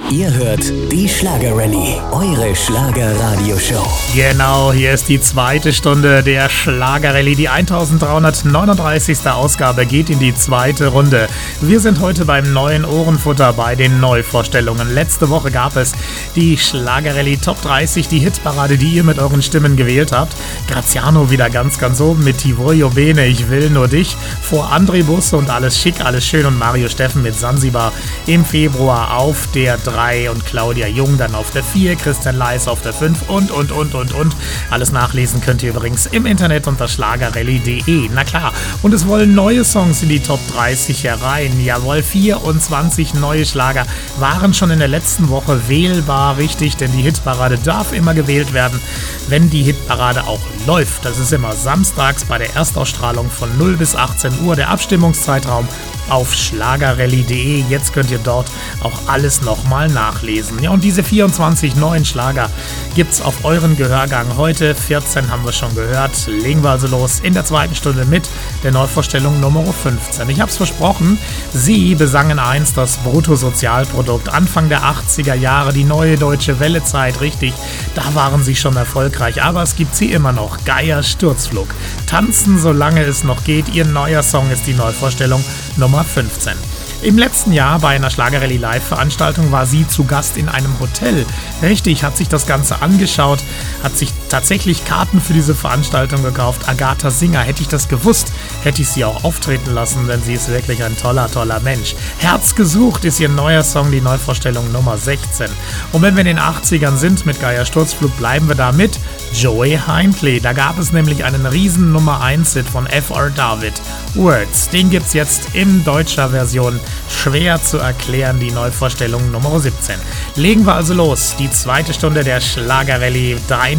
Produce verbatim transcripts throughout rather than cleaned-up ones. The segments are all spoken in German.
Ihr hört die Schlagerrallye, eure Schlager-Radio-Show. Genau, hier ist die zweite Stunde der Schlagerrallye. Die eintausenddreihundertneununddreißigste Ausgabe geht in die zweite Runde. Wir sind heute beim neuen Ohrenfutter bei den Neuvorstellungen. Letzte Woche gab es die Schlagerrallye Top dreißig, die Hitparade, die ihr mit euren Stimmen gewählt habt. Graziano wieder ganz, ganz oben mit Ti voglio bene, ich will nur dich. Vor André Busse und Alles schick, alles schön und Mario Steffen mit Sansibar im Februar auf der drei und Claudia Jung dann auf der vier, Christian Leis auf der fünf und, und, und, und, und. Alles nachlesen könnt ihr übrigens im Internet unter schlagerrallye punkt de. Na klar, und es wollen neue Songs in die Top dreißig herein. Jawohl, vierundzwanzig neue Schlager waren schon in der letzten Woche wählbar, richtig, denn die Hitparade darf immer gewählt werden, wenn die Hitparade auch läuft. Das ist immer samstags bei der Erstausstrahlung von null bis achtzehn Uhr, der Abstimmungszeitraum auf schlagerrallye punkt de. Jetzt könnt ihr dort auch alles nochmal nachlesen. Ja, und diese vierundzwanzig neuen Schlager gibt's auf euren Gehörgang. Heute vierzehn haben wir schon gehört. Legen wir also los in der zweiten Stunde mit der Neuvorstellung Nummer fünfzehn. Ich hab's versprochen, sie besangen einst das Bruttosozialprodukt. Anfang der achtziger Jahre, die neue deutsche Wellezeit, richtig, da waren sie schon erfolgreich. Aber es gibt sie immer noch. Geier Sturzflug. Tanzen, solange es noch geht. Ihr neuer Song ist die Neuvorstellung Nummer fünfzehn. Im letzten Jahr bei einer Schlagerrallye Live-Veranstaltung war sie zu Gast in einem Hotel. Richtig, hat sich das Ganze angeschaut, hat sich tatsächlich Karten für diese Veranstaltung gekauft. Agatha Singer, hätte ich das gewusst, hätte ich sie auch auftreten lassen, denn sie ist wirklich ein toller, toller Mensch. Herz gesucht ist ihr neuer Song, die Neuvorstellung Nummer sechzehn. Und wenn wir in den achtzigern sind mit Geier Sturzflug, bleiben wir da mit Joey Hindley. Da gab es nämlich einen riesen Nummer eins Hit von F R David. Words, den gibt's jetzt in deutscher Version. Schwer zu erklären, die Neuvorstellung Nummer siebzehn. Legen wir also los. Die zweite Stunde der Schlagerrallye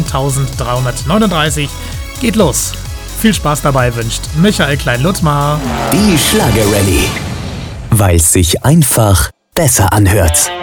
eintausenddreihundertneununddreißig geht los. Viel Spaß dabei wünscht Michael Klein-Ludmar. Die Schlagerrallye, weil es sich einfach besser anhört.